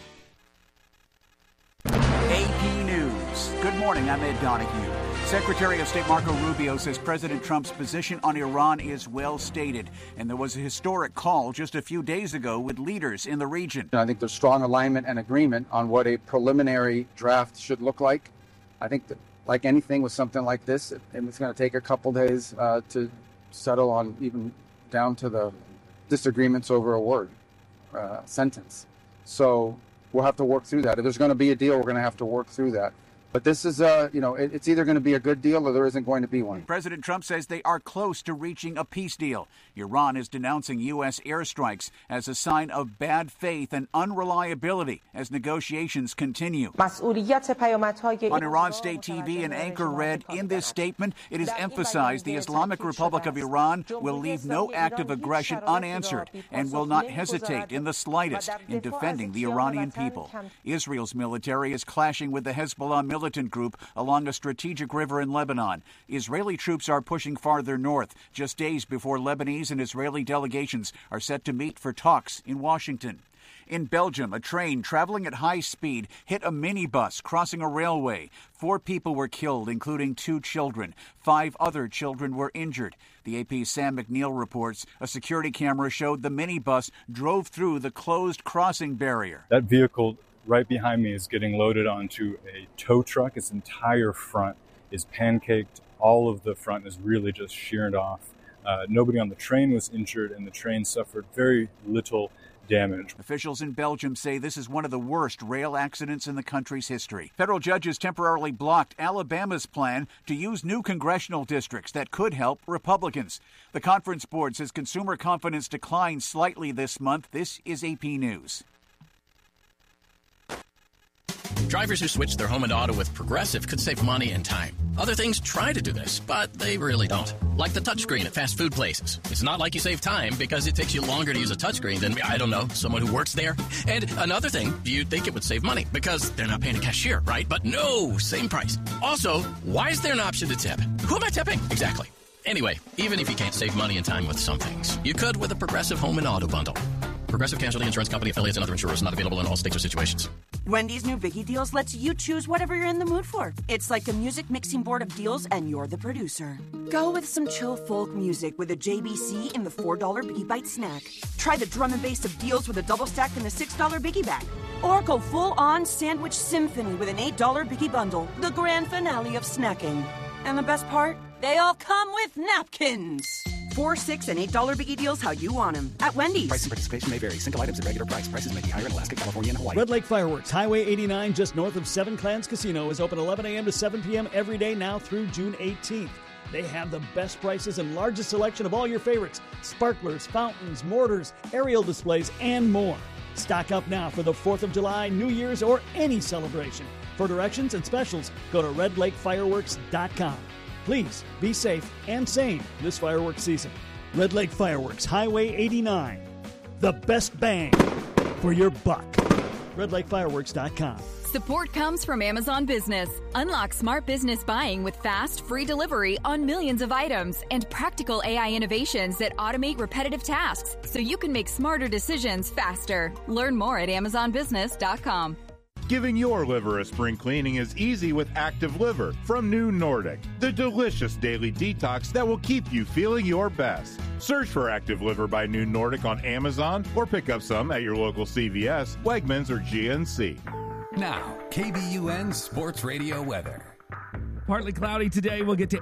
AP News. Good morning, I'm Ed Donahue. Secretary of State Marco Rubio says President Trump's position on Iran is well stated, and there was a historic call just a few days ago with leaders in the region. I think there's strong alignment and agreement on what a preliminary draft should look like. I think that, like anything with something like this, it's going to take a couple days to settle on, even down to the disagreements over a word, sentence. So we'll have to work through that. If there's going to be a deal, we're going to have to work through that. But this is, it's either going to be a good deal or there isn't going to be one. President Trump says they are close to reaching a peace deal. Iran is denouncing U.S. airstrikes as a sign of bad faith and unreliability as negotiations continue. On Iran State TV, an anchor read, in this statement, it is emphasized the Islamic Republic of Iran will leave no act of aggression unanswered and will not hesitate in the slightest in defending the Iranian people. Israel's military is clashing with the Hezbollah militant group along a strategic river in Lebanon. Israeli troops are pushing farther north, just days before Lebanese and Israeli delegations are set to meet for talks in Washington. In Belgium, a train traveling at high speed hit a minibus crossing a railway. 4 people were killed, including 2 children. 5 other children were injured. The AP's Sam McNeil reports a security camera showed the minibus drove through the closed crossing barrier. That vehicle right behind me is getting loaded onto a tow truck. Its entire front is pancaked. All of the front is really just sheared off. Nobody on the train was injured, and the train suffered very little damage. Officials in Belgium say this is one of the worst rail accidents in the country's history. Federal judges temporarily blocked Alabama's plan to use new congressional districts that could help Republicans. The Conference Board says consumer confidence declined slightly this month. This is AP News. Drivers who switch their home and auto with Progressive could save money and time. Other things try to do this, but they really don't. Like the touchscreen at fast food places. It's not like you save time because it takes you longer to use a touchscreen than, I don't know, someone who works there. And another thing, you'd think it would save money because they're not paying a cashier, right? But no, same price. Also, why is there an option to tip? Who am I tipping? Exactly. Anyway, even if you can't save money and time with some things, you could with a Progressive home and auto bundle. Progressive Casualty Insurance Company, affiliates, and other insurers not available in all states or situations. Wendy's new Biggie Deals lets you choose whatever you're in the mood for. It's like a music mixing board of deals, and you're the producer. Go with some chill folk music with a JBC in the $4 Biggie Bite snack. Try the drum and bass of deals with a double stack in the $6 Biggie Bag. Or go full-on sandwich symphony with an $8 Biggie Bundle, the grand finale of snacking. And the best part? They all come with napkins. $4, $6, and $8 Biggie Deals how you want them at Wendy's. Price and participation may vary. Single items at regular price. Prices may be higher in Alaska, California, and Hawaii. Red Lake Fireworks, Highway 89, just north of Seven Clans Casino, is open 11 a.m. to 7 p.m. every day now through June 18th. They have the best prices and largest selection of all your favorites: sparklers, fountains, mortars, aerial displays, and more. Stock up now for the 4th of July, New Year's, or any celebration. For directions and specials, go to redlakefireworks.com. Please be safe and sane this fireworks season. Red Lake Fireworks, Highway 89. The best bang for your buck. redlakefireworks.com. Support comes from Amazon Business. Unlock smart business buying with fast, free delivery on millions of items and practical AI innovations that automate repetitive tasks so you can make smarter decisions faster. Learn more at amazonbusiness.com. Giving your liver a spring cleaning is easy with Active Liver from New Nordic, the delicious daily detox that will keep you feeling your best. Search for Active Liver by New Nordic on Amazon or pick up some at your local CVS, Wegmans, or GNC. Now, KBUN Sports Radio weather. Partly cloudy today. We'll get to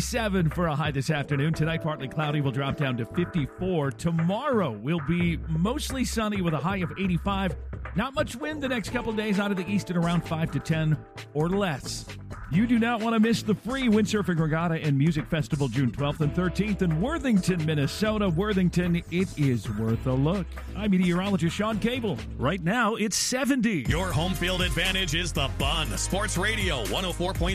87 for a high this afternoon. Tonight, partly cloudy. We'll drop down to 54. Tomorrow will be mostly sunny with a high of 85. Not much wind the next couple of days out of the east at around 5 to 10 or less. You do not want to miss the free Windsurfing Regatta and Music Festival June 12th and 13th in Worthington, Minnesota. Worthington, it is worth a look. I'm meteorologist Sean Cable. Right now, it's 70. Your home field advantage is the Bun. Sports Radio 104.5,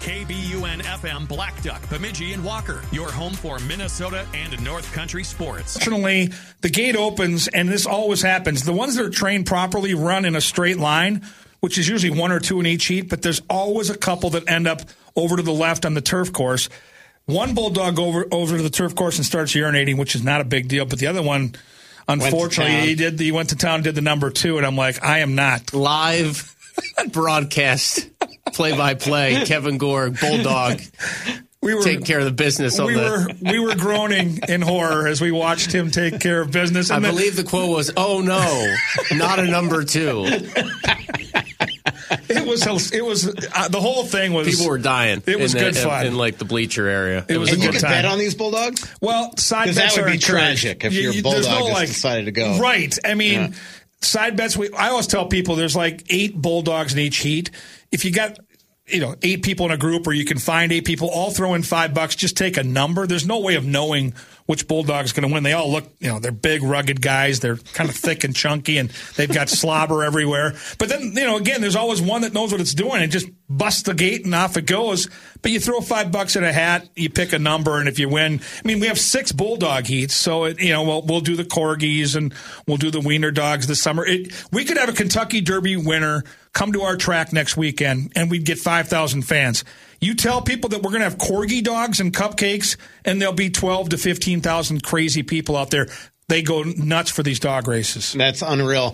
KBUN FM, Black Duck, Bemidji, and Walker. Your home for Minnesota and North Country sports. Fortunately, the gate opens, and this always happens. The ones that are trained properly run in a straight line, which is usually one or two in each heat, but there's always a couple that end up over to the left on the turf course. One bulldog over to the turf course and starts urinating, which is not a big deal, but the other one, unfortunately, he went to town, did the number 2, and I'm like, I am not. Live broadcast, play-by-play, Kevin Gore, bulldog. We were taking care of the business. We were groaning in horror as we watched him take care of business. And I believe the quote was, "Oh no, not a number 2." It was the whole thing was. People were dying. It was good fun in like the bleacher area. It was a good time. Bet on these bulldogs. Well, side bets that would be tragic if your bulldog just decided to go. Right. I mean, side bets. I always tell people there's like 8 bulldogs in each heat. If you got 8 people in a group, or you can find 8 people, all throw in $5, just take a number. There's no way of knowing which bulldog is going to win. They all look, they're big, rugged guys. They're kind of thick and chunky, and they've got slobber everywhere. But then, again, there's always one that knows what it's doing and just busts the gate and off it goes. But you throw $5 in a hat, you pick a number, and if you win, we have 6 bulldog heats. So, we'll do the corgis and we'll do the wiener dogs this summer. We could have a Kentucky Derby winner come to our track next weekend, and we'd get 5,000 fans. You tell people that we're going to have corgi dogs and cupcakes, and there'll be 12 to 15,000 crazy people out there. They go nuts for these dog races. That's unreal.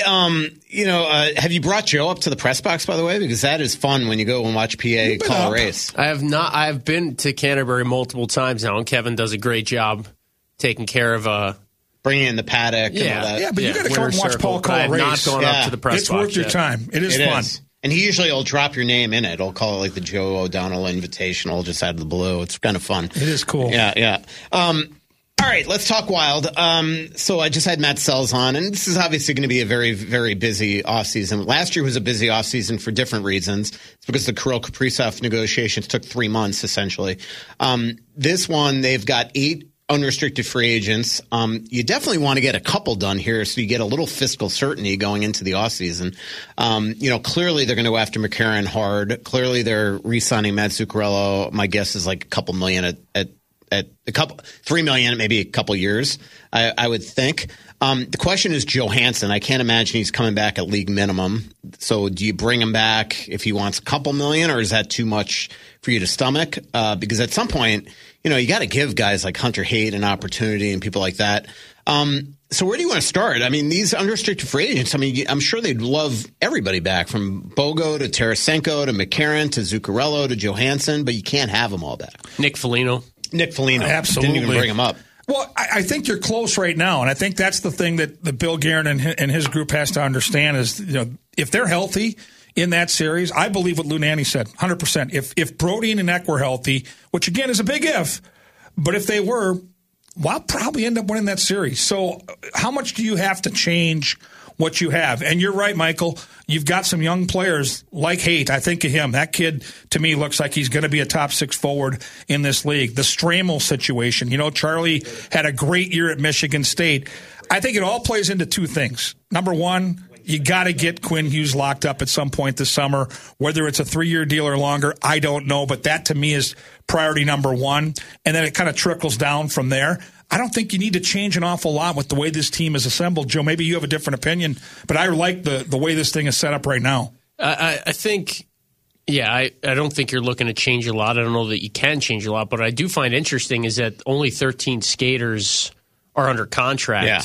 Have you brought Joe up to the press box, by the way? Because that is fun when you go and watch PA call a race. I have not. I have been to Canterbury multiple times now, and Kevin does a great job taking care of bringing in the paddock and all that. Yeah, but you got to come and watch Paul call a race. Not going up to the press box. It's worth your time. It is fun. And he usually will drop your name in it. He'll call it like the Joe O'Donnell Invitational just out of the blue. It's kind of fun. It is cool. Yeah. All right, let's talk wild. So I just had Matt Sells on, and this is obviously going to be a very, very busy offseason. Last year was a busy offseason for different reasons. It's because the Kirill Kaprizov negotiations took 3 months, essentially. This one, they've got 8 unrestricted free agents. You definitely want to get a couple done here so you get a little fiscal certainty going into the offseason. Clearly they're going to go after McCarron hard. Clearly they're re-signing Matt Zuccarello. My guess is like a couple million at $3 million, maybe a couple years, I would think. The question is Johansson. I can't imagine he's coming back at league minimum. So do you bring him back if he wants a couple million, or is that too much for you to stomach? Because at some point, you got to give guys like Hunter Hayes an opportunity and people like that. So where do you want to start? I mean, these unrestricted free agents, I mean, I'm sure they'd love everybody back, from Bogo to Tarasenko to McCarron to Zuccarello to Johansson, but you can't have them all back. Nick Foligno. Absolutely. Didn't even bring him up. Well, I think you're close right now, and I think that's the thing that Bill Guerin and his group has to understand is, if they're healthy in that series, I believe what Lou Nanne said, 100%. If Brody and Eck were healthy, which again is a big if, but if they were, Wild probably end up winning that series. So how much do you have to change what you have? And you're right, Michael. You've got some young players like Haight. I think of him. That kid, to me, looks like he's going to be a top 6 forward in this league. The Stramel situation. Charlie had a great year at Michigan State. I think it all plays into two things. Number one, you got to get Quinn Hughes locked up at some point this summer. Whether it's a 3-year deal or longer, I don't know. But that, to me, is priority number one. And then it kind of trickles down from there. I don't think you need to change an awful lot with the way this team is assembled. Joe, maybe you have a different opinion, but I like the way this thing is set up right now. I think, I don't think you're looking to change a lot. I don't know that you can change a lot, but what I do find interesting is that only 13 skaters are under contract. Yeah.